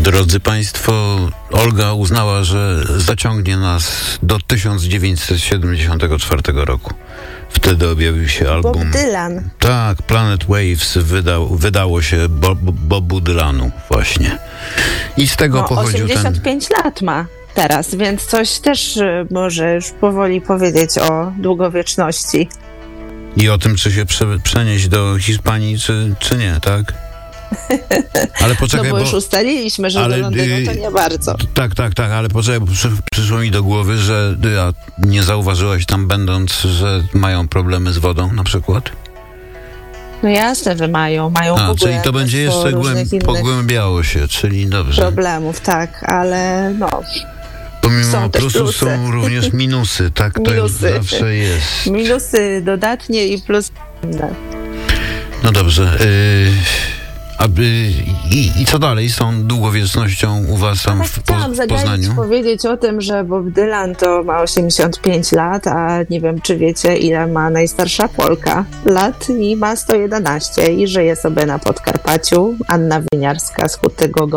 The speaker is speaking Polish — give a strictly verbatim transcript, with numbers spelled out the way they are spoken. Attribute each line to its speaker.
Speaker 1: Drodzy Państwo, Olga uznała, że zaciągnie nas do tysiąc dziewięćset siedemdziesiątego czwartego roku. Wtedy objawił się album...
Speaker 2: Bob Dylan.
Speaker 1: Tak, Planet Waves wydał, wydało się Bo, Bobu Dylanu właśnie. I z tego
Speaker 2: no,
Speaker 1: pochodził
Speaker 2: osiemdziesiąt pięć
Speaker 1: ten...
Speaker 2: lat ma teraz, więc coś też y, może już powoli powiedzieć o długowieczności.
Speaker 1: I o tym, czy się prze, przenieść do Hiszpanii, czy, czy nie, tak? Ale poczekaj,
Speaker 2: no bo,
Speaker 1: bo
Speaker 2: już ustaliliśmy, że
Speaker 1: ale,
Speaker 2: do Londynu to nie bardzo.
Speaker 1: Tak, tak, tak, ale poczekaj, bo przy, przyszło mi do głowy, że a nie zauważyłaś tam będąc, że mają problemy z wodą na przykład?
Speaker 2: No jasne, że mają. Mają
Speaker 1: A,
Speaker 2: w ogóle
Speaker 1: czyli to będzie jeszcze głęb, pogłębiało się, czyli dobrze.
Speaker 2: Problemów, tak, ale no...
Speaker 1: Pomimo
Speaker 2: Są też
Speaker 1: plusów
Speaker 2: plusy.
Speaker 1: są również minusy, tak to
Speaker 2: Minusy.
Speaker 1: zawsze jest.
Speaker 2: Minusy dodatnie i plus...
Speaker 1: No dobrze. Yy, aby, i, I co dalej z tą długowiecznością u was tam
Speaker 2: tak
Speaker 1: w, po,
Speaker 2: chciałam
Speaker 1: w
Speaker 2: zagaić,
Speaker 1: Poznaniu?
Speaker 2: powiedzieć o tym, że Bob Dylan to ma osiemdziesiąt pięć lat, a nie wiem, czy wiecie, ile ma najstarsza Polka lat i ma sto jedenaście i żyje sobie na Podkarpaciu. Anna Wyniarska z Hutego